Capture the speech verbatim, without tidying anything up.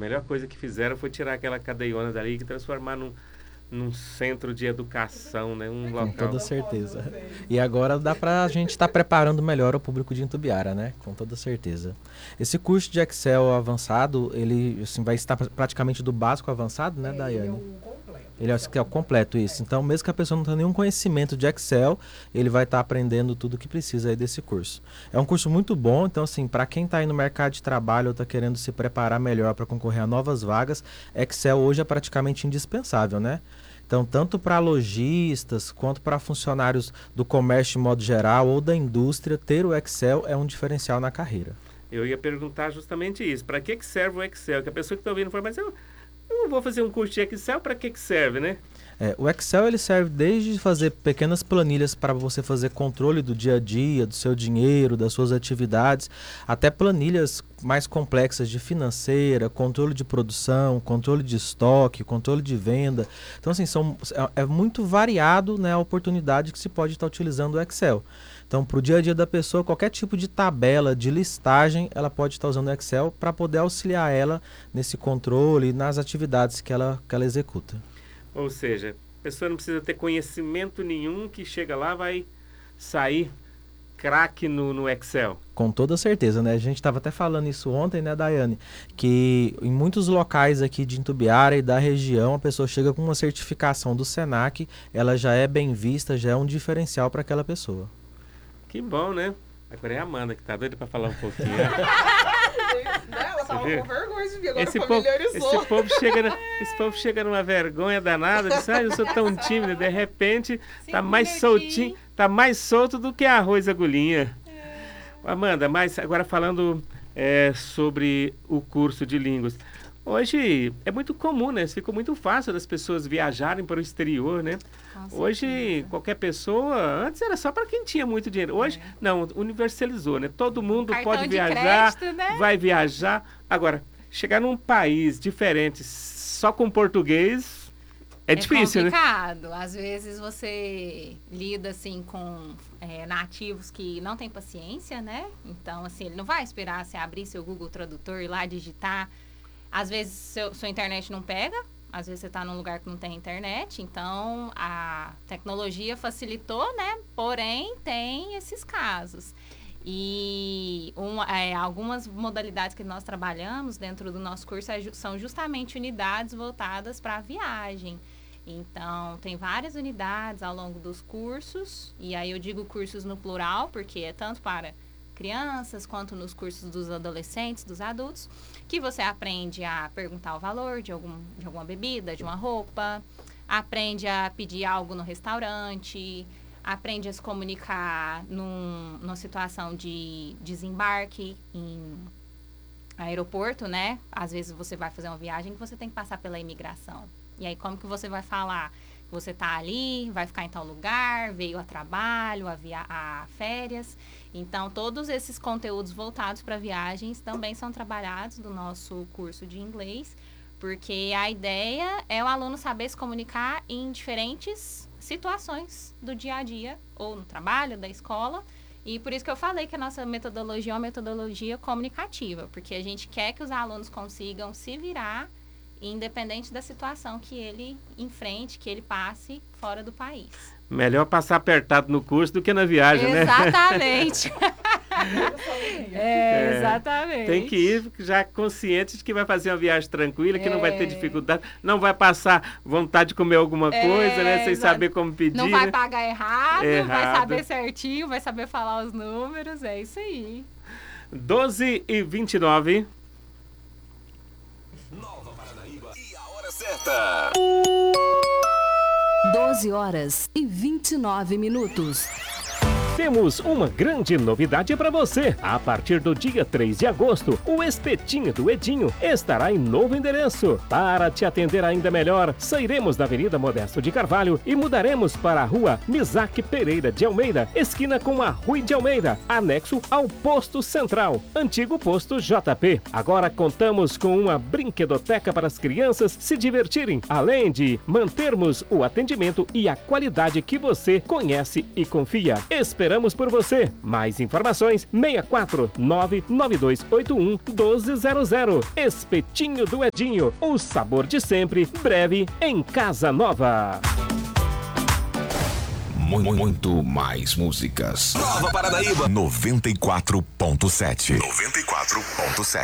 melhor coisa que fizeram foi tirar aquela cadeiona dali e transformar num, num centro de educação, né? Um local. Com toda certeza. E agora dá pra gente estar tá preparando melhor o público de Itumbiara, né? Com toda certeza. Esse curso de Excel avançado, ele assim, vai estar praticamente do básico ao avançado, né, é, Daiane? Ele é o completo. Ele é o Excel completo, isso. É. Então, mesmo que a pessoa não tenha nenhum conhecimento de Excel, ele vai estar tá aprendendo tudo que precisa aí desse curso. É um curso muito bom, então assim, para quem está aí no mercado de trabalho ou está querendo se preparar melhor para concorrer a novas vagas, Excel hoje é praticamente indispensável, né? Então, tanto para lojistas quanto para funcionários do comércio de modo geral ou da indústria, ter o Excel é um diferencial na carreira. Eu ia perguntar justamente isso. Para que, que serve o Excel? Que a pessoa que está ouvindo fala, mas eu, eu não vou fazer um curso de Excel, para que, que serve, né? É, o Excel ele serve desde fazer pequenas planilhas para você fazer controle do dia a dia, do seu dinheiro, das suas atividades, até planilhas mais complexas de financeira, controle de produção, controle de estoque, controle de venda. Então, assim, são, é, é muito variado, né, a oportunidade que se pode estar utilizando o Excel. Então, para o dia a dia da pessoa, qualquer tipo de tabela, de listagem, ela pode estar usando o Excel para poder auxiliar ela nesse controle e nas atividades que ela, que ela executa. Ou seja, a pessoa não precisa ter conhecimento nenhum, que chega lá vai sair craque no, no Excel. Com toda certeza, né? A gente estava até falando isso ontem, né, Daiane? Que em muitos locais aqui de Itumbiara e da região, a pessoa chega com uma certificação do Senac, ela já é bem vista, já é um diferencial para aquela pessoa. Que bom, né? Agora é a Amanda que tá doida para falar um pouquinho. Ela tava com vergonha de vir, agora esse familiarizou. Povo, esse, povo chega na, esse povo chega numa vergonha danada, diz, ah, eu sou tão tímido, de repente Sim, tá mais soltinho, tá mais solto do que arroz agulhinha. É. Amanda, mas agora falando é, sobre o curso de línguas. Hoje é muito comum, né? Ficou muito fácil das pessoas viajarem para o exterior, né? Hoje, qualquer pessoa... Antes era só para quem tinha muito dinheiro. Hoje, é. não, universalizou, né? Todo mundo Cartão pode de viajar, crédito, né? vai viajar. Agora, chegar num país diferente só com português é, é difícil, né? É complicado. Às vezes você lida, assim, com é, nativos que não têm paciência, né? Então, assim, ele não vai esperar você abrir seu Google Tradutor e lá digitar. Às vezes, seu, sua internet não pega. Às vezes, você está num lugar que não tem internet. Então, a tecnologia facilitou, né? Porém, tem esses casos. E uma, é, algumas modalidades que nós trabalhamos dentro do nosso curso é, são justamente unidades voltadas para a viagem. Então, tem várias unidades ao longo dos cursos. E aí, eu digo cursos no plural, porque é tanto para crianças, quanto nos cursos dos adolescentes, dos adultos, que você aprende a perguntar o valor de, algum, de alguma bebida, de uma roupa, aprende a pedir algo no restaurante, aprende a se comunicar num, numa situação de desembarque em aeroporto, né? Às vezes você vai fazer uma viagem que você tem que passar pela imigração. E aí, como que você vai falar? Você tá ali, vai ficar em tal lugar, veio a trabalho, a, via- a férias. Então, todos esses conteúdos voltados para viagens também são trabalhados no nosso curso de inglês, porque a ideia é o aluno saber se comunicar em diferentes situações do dia a dia, ou no trabalho, da escola. E por isso que eu falei que a nossa metodologia é uma metodologia comunicativa, porque a gente quer que os alunos consigam se virar independente da situação que ele enfrente, que ele passe fora do país. Melhor passar apertado no curso do que na viagem, Exatamente. né? é, exatamente. Tem que ir já consciente de que vai fazer uma viagem tranquila, que é. não vai ter dificuldade, não vai passar vontade de comer alguma é, coisa, né? Sem saber como pedir. Não vai né? pagar errado, errado, vai saber certinho, vai saber falar os números, é isso aí. doze e vinte e nove. Nova Paranaíba e a hora certa. doze horas e vinte e nove minutos. Temos uma grande novidade para você. A partir do dia três de agosto, o Espetinho do Edinho estará em novo endereço. Para te atender ainda melhor, sairemos da Avenida Modesto de Carvalho e mudaremos para a Rua Misaque Pereira de Almeida, esquina com a Rui de Almeida, anexo ao Posto Central, antigo Posto J P. Agora contamos com uma brinquedoteca para as crianças se divertirem, além de mantermos o atendimento e a qualidade que você conhece e confia. Esperamos Esperamos por você. Mais informações, seis quatro nove nove dois oito um um dois zero zero. Espetinho do Edinho, o sabor de sempre, breve em Casa Nova. Muito mais músicas. Nova Paranaíba noventa e quatro ponto sete. noventa e quatro ponto sete.